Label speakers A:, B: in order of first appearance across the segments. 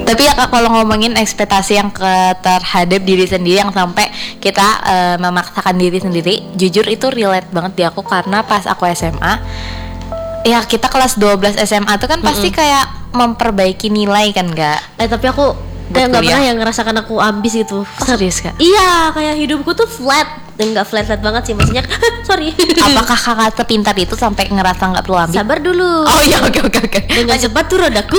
A: Tapi ya Kak, kalau ngomongin ekspektasi yang terhadap diri sendiri yang sampai kita memaksakan diri sendiri, jujur itu relate banget di aku karena pas aku SMA, ya kita kelas 12 SMA tuh kan pasti kayak memperbaiki nilai kan Kak.
B: Tapi aku kayak nggak pernah yang ngerasakan aku ambis gitu.
A: Serius Kak?
B: Iya, kayak hidupku tuh flat. Dan nggak flat banget sih, maksudnya sorry.
A: Apakah kakak sepintar itu sampai ngerasa nggak perlu ambil?
B: Sabar dulu.
A: Oh iya, oke.
B: Dengan cepat tuh rodaku.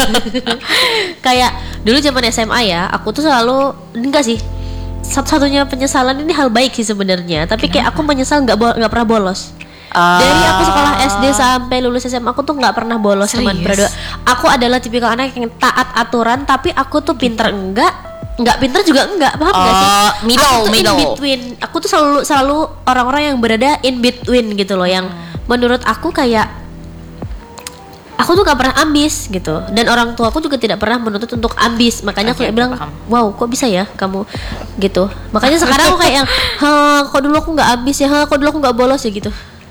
B: Kayak dulu zaman SMA ya, aku tuh selalu enggak sih. Satu-satunya penyesalan ini hal baik sih sebenarnya. Tapi kayak aku menyesal nggak pernah bolos. Dari aku sekolah SD sampai lulus SMA aku tuh nggak pernah bolos teman berdua. Aku adalah tipikal anak yang taat aturan, tapi aku tuh pinter nggak pinter juga enggak, paham nggak sih?
A: Middle.
B: In between. Aku tuh selalu orang-orang yang berada in between gitu loh, yang menurut aku kayak aku tuh gak pernah ambis gitu, dan orang tua aku juga tidak pernah menuntut untuk ambis. Makanya aku bilang, wow, kok bisa ya kamu gitu. Makanya sekarang aku kayak yang, kok dulu aku nggak ambis ya, kok dulu aku nggak bolos ya gitu.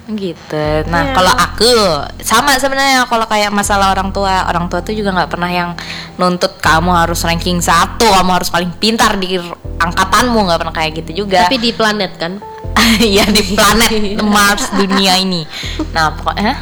A: Nah kalau aku sama sebenarnya, kalau kayak masalah orang tua tuh juga nggak pernah yang nuntut kamu harus ranking 1, kamu harus paling pintar di angkatanmu, nggak pernah kayak gitu juga.
B: Tapi di planet kan?
A: Iya, di planet Mars dunia ini. Nah pokoknya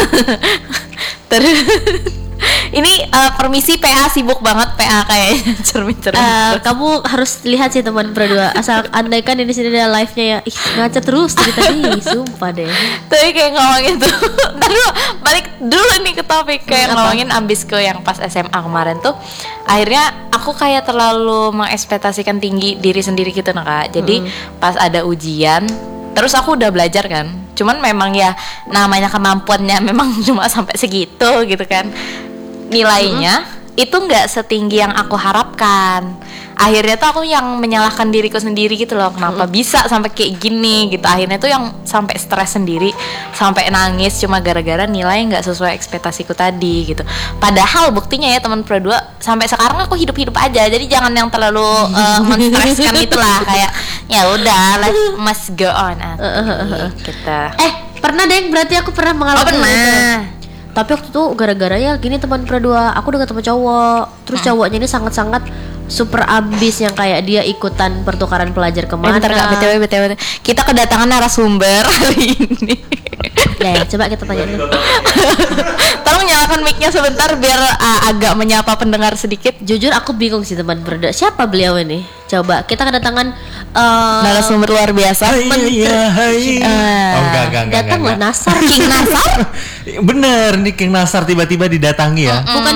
A: terus ini permisi PA sibuk banget, PA kayaknya cermin.
B: Kamu harus lihat sih teman berdua. Asal andaikan ini sini ada live-nya ya. Ngaca terus dari tadi, sumpah deh.
A: Tapi kayak ngomongin tuh. Aduh, balik dulu nih ke topik kayak ngomongin ambisku yang pas SMA kemarin tuh. Akhirnya aku kayak terlalu mengekspektasikan tinggi diri sendiri gitu nah Kak. Jadi pas ada ujian, terus aku udah belajar kan. Cuman memang ya namanya kemampuannya memang cuma sampai segitu gitu kan. Nilainya itu nggak setinggi yang aku harapkan. Akhirnya tuh aku yang menyalahkan diriku sendiri gitu loh, kenapa bisa sampai kayak gini gitu. Akhirnya tuh yang sampai stres sendiri, sampai nangis cuma gara-gara nilai nggak sesuai ekspektasiku tadi gitu. Padahal buktinya ya teman Pro 2, sampai sekarang aku hidup-hidup aja. Jadi jangan yang terlalu menstreskan itulah, kayak ya udah life must go on gitu.
B: Pernah deh, berarti aku pernah mengalami itu. Tapi waktu itu gara-gara ya gini teman Pro 2, aku dekat sama cowok. Terus cowoknya ini sangat-sangat super ambis, yang kayak dia ikutan pertukaran pelajar kemana.
A: Bentar Kak, BTW kita kedatangan narasumber hari ini.
B: Ya, coba kita tanya dulu.
A: Tolong nyalakan mic-nya sebentar biar agak menyapa pendengar sedikit.
B: Jujur aku bingung sih teman Pro 2, siapa beliau ini? Coba kita kedatangan
A: narasumber luar biasa.
C: Enggak.
B: Datanglah Nasar,
A: King Nasar.
C: Bener nih, King Nasar tiba-tiba didatangi ya.
B: Bukan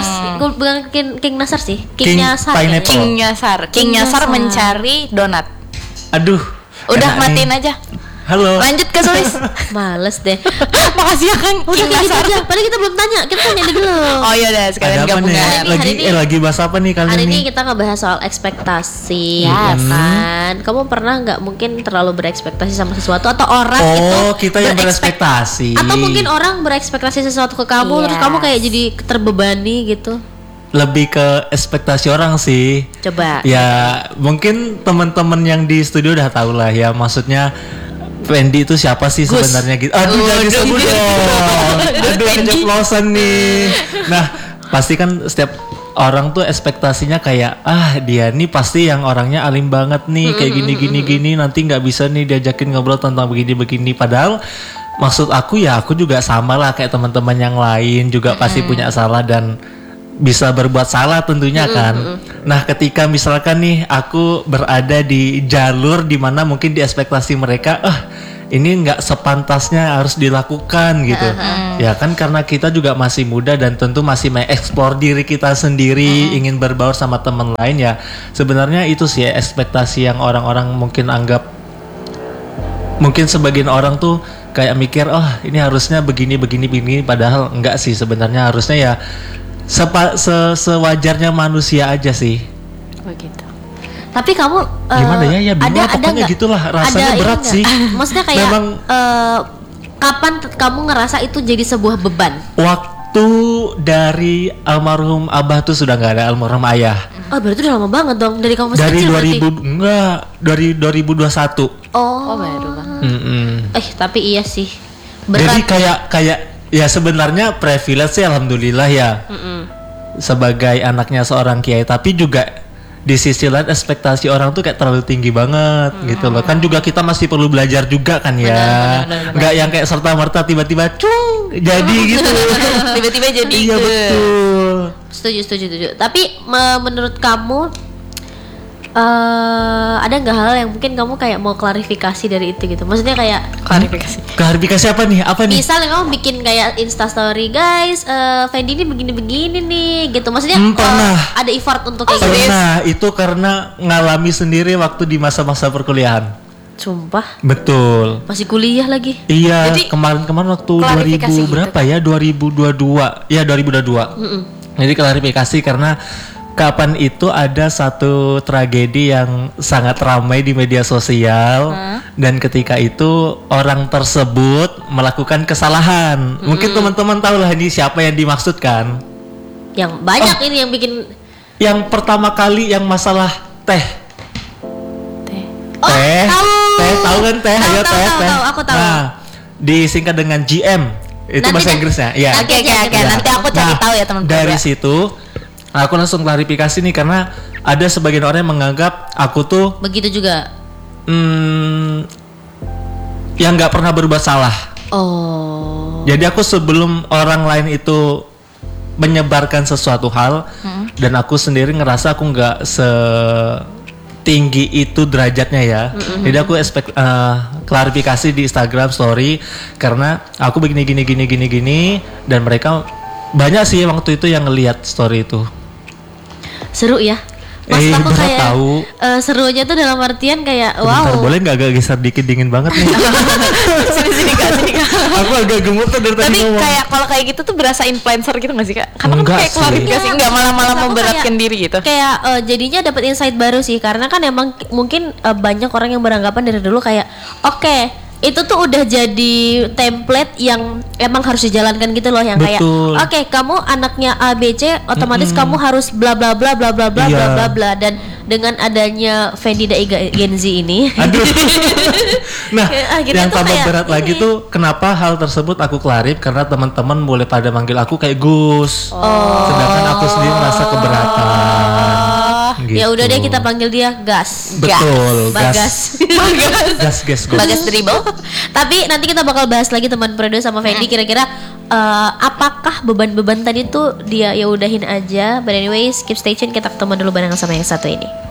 B: King Nasar sih. King Nyasar.
A: King Nyasar mencari donat.
C: Aduh.
A: Udah matiin aja.
C: Halo.
A: Lanjut ke Sulis.
B: Males deh.
A: Makasih ya Kang.
B: Udah kayak gitu aja. Padahal kita belum tanya. Kita tanya dulu.
A: Oh iya udah, sekalian gabungan.
C: Lagi bahas apa nih kalian?
B: Hari ini kita ngebahas soal ekspektasi, ya kan? Kamu pernah nggak mungkin terlalu berekspektasi sama sesuatu, atau orang itu?
C: Oh, kita yang berekspektasi.
B: Atau mungkin orang berekspektasi sesuatu ke kamu, terus kamu kayak jadi terbebani gitu.
C: Lebih ke ekspektasi orang sih.
B: Coba.
C: Ya, mungkin teman-teman yang di studio udah tahu lah ya, maksudnya Fendi itu siapa sih sebenarnya gitu. Aduh, jangan disebut dong. Aduh, keceplosan nih. Nah, pasti kan setiap orang tuh ekspektasinya kayak, dia nih pasti yang orangnya alim banget nih, kayak gini, nanti nggak bisa nih diajakin ngobrol tentang begini. Padahal maksud aku ya, aku juga sama lah kayak teman-teman yang lain, juga pasti punya salah dan bisa berbuat salah tentunya kan. Nah, ketika misalkan nih aku berada di jalur dimana mungkin di ekspektasi mereka, ini nggak sepantasnya harus dilakukan gitu. Ya kan, karena kita juga masih muda dan tentu masih mengeksplor diri kita sendiri, ingin berbaur sama teman lain ya. Sebenarnya itu sih ya, ekspektasi yang orang-orang mungkin anggap, mungkin sebagian orang tuh kayak mikir, ini harusnya begini, padahal enggak sih, sebenarnya harusnya ya sewajarnya manusia aja sih.
A: Begitu.
B: Tapi kamu
C: gimana ya bingung, pokoknya gitulah, rasanya berat sih.
B: Maksudnya kayak memang, kapan kamu ngerasa itu jadi sebuah beban?
C: Waktu dari almarhum abah tuh sudah nggak ada, almarhum ayah.
B: Oh, berarti udah lama banget dong, dari kamu masih kecil
C: dari 2021.
B: Oh, baru banget. Tapi iya sih. Berat.
C: Jadi kayak ya sebenarnya privilege sih alhamdulillah ya. sebagai anaknya seorang kiai, tapi juga di sisi lain ekspektasi orang tuh kayak terlalu tinggi banget gitu loh. Kan juga kita masih perlu belajar juga kan ya. Nggak yang kayak serta-merta tiba-tiba cung jadi gitu.
A: Tiba-tiba jadi
C: Iya betul.
B: Setuju. Tapi menurut kamu ada nggak hal yang mungkin kamu kayak mau klarifikasi dari itu gitu? Maksudnya kayak
C: Klarifikasi apa nih? Apa nih?
B: misalnya kamu bikin kayak Instastory, guys, Fendi ini begini-begini nih gitu. Maksudnya
C: Pernah.
B: ada effort untuk kayak gitu.
C: Pernah, itu karena ngalami sendiri waktu di masa-masa perkuliahan.
B: Sumpah,
C: Betul.
B: masih kuliah lagi.
C: Iya,
A: Jadi,
C: kemarin waktu
A: klarifikasi
C: 2000
A: gitu
C: berapa ya? 2022. Ya, 2022. Jadi klarifikasi karena kapan itu ada satu tragedi yang sangat ramai di media sosial dan ketika itu orang tersebut melakukan kesalahan. Mungkin teman-teman tahu lah ini siapa yang dimaksudkan.
B: Yang banyak ini yang bikin.
C: Yang pertama kali yang masalah teh.
B: Oh,
C: Teh, tahu kan teh?
B: Tahu,
C: Ayo
B: tahu,
C: teh,
B: tahu,
C: teh.
B: tahu, aku tahu.
C: Nah, disingkat dengan GM. Itu
B: Nanti
C: bahasa
B: deh.
C: Inggrisnya. Iya.
A: Oke.
C: Ya.
A: Nanti aku cari tahu ya teman-teman.
C: Dari situ aku langsung klarifikasi nih karena ada sebagian orang yang menganggap aku tuh
B: Begitu juga.
C: yang nggak pernah berbuat salah.
B: Oh.
C: Jadi aku sebelum orang lain itu menyebarkan sesuatu hal dan aku sendiri ngerasa aku nggak setinggi itu derajatnya ya. Jadi aku klarifikasi di Instagram story karena aku begini gini dan mereka banyak sih waktu itu yang ngelihat story itu.
B: Seru ya. Maksud aku
C: berat
B: kayak
C: tahu.
B: serunya tuh dalam artian kayak
C: Bentar,
B: wow.
C: boleh nggak agak geser dikit, dingin banget nih.
A: sini Kak.
C: Aku agak gemeter dari tadi
A: Tapi
C: ngomong.
A: kayak kalau kayak gitu tuh berasa influencer gitu nggak sih Kak? Karena
C: Enggak
A: kan kayak
C: sih.
A: klarifikasi
B: Iya,
A: nggak malah
B: maksud aku
A: memberatkan
B: kayak-
A: diri gitu.
B: Kayak jadinya dapat insight baru sih karena kan emang mungkin banyak orang yang beranggapan dari dulu kayak oke, itu tuh udah jadi template yang emang harus dijalankan gitu loh yang kayak
C: Betul.
B: oke, kamu anaknya A B C otomatis kamu harus bla bla bla bla bla bla
C: Iya.
B: bla bla bla dan dengan adanya Fendi Daiga Gen Z ini
C: Aduh. Nah,
B: Akhirnya
C: yang
B: tuh
C: tambah
B: kayak
C: berat lagi
B: ini.
C: tuh kenapa hal tersebut aku klarif karena teman-teman boleh pada manggil aku kayak Gus. Sedangkan aku sendiri merasa keberatan. Gitu.
B: ya udah deh kita panggil dia Gas.
C: Betul,
B: Bagas.
C: gas.
A: Bagas dribble.
B: Tapi nanti kita bakal bahas lagi teman Prodo sama Fendi kira-kira apakah beban-beban tadi tuh dia ya udahin aja. But anyways, keep stay tune, kita ketemu dulu bareng sama yang satu ini.